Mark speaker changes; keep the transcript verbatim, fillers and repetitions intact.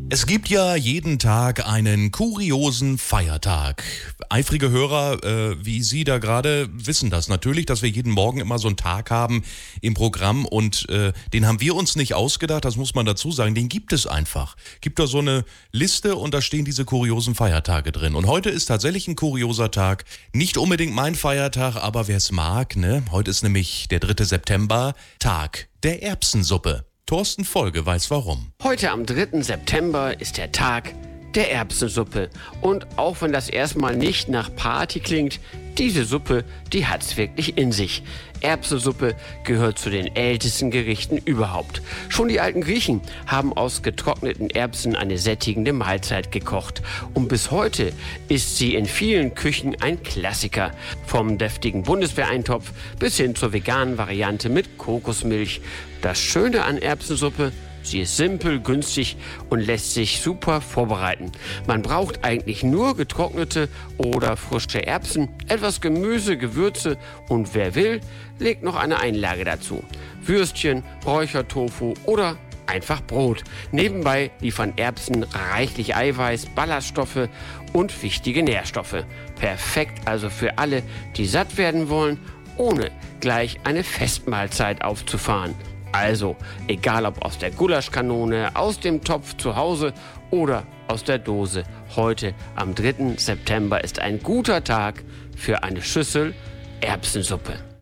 Speaker 1: Es gibt ja jeden Tag einen kuriosen Feiertag. Eifrige Hörer, äh, wie Sie da gerade, wissen das natürlich, dass wir jeden Morgen immer so einen Tag haben im Programm und äh, den haben wir uns nicht ausgedacht, das muss man dazu sagen, den gibt es einfach. Gibt da so eine Liste und da stehen diese kuriosen Feiertage drin. Und heute ist tatsächlich ein kurioser Tag, nicht unbedingt mein Feiertag, aber wer es mag, ne? Heute ist nämlich der dritte September, Tag der Erbsensuppe. Thorsten Folge weiß warum.
Speaker 2: Heute am dritten September ist der Tag der Erbsensuppe. Und auch wenn das erstmal nicht nach Party klingt, diese Suppe, die hat's wirklich in sich. Erbsensuppe gehört zu den ältesten Gerichten überhaupt. Schon die alten Griechen haben aus getrockneten Erbsen eine sättigende Mahlzeit gekocht. Und bis heute ist sie in vielen Küchen ein Klassiker. Vom deftigen Bundeswehreintopf bis hin zur veganen Variante mit Kokosmilch. Das Schöne an Erbsensuppe: sie ist simpel, günstig und lässt sich super vorbereiten. Man braucht eigentlich nur getrocknete oder frische Erbsen, etwas Gemüse, Gewürze und wer will, legt noch eine Einlage dazu. Würstchen, Räuchertofu oder einfach Brot. Nebenbei liefern Erbsen reichlich Eiweiß, Ballaststoffe und wichtige Nährstoffe. Perfekt also für alle, die satt werden wollen, ohne gleich eine Festmahlzeit aufzufahren. Also, egal ob aus der Gulaschkanone, aus dem Topf zu Hause oder aus der Dose, heute am dritten September ist ein guter Tag für eine Schüssel Erbsensuppe.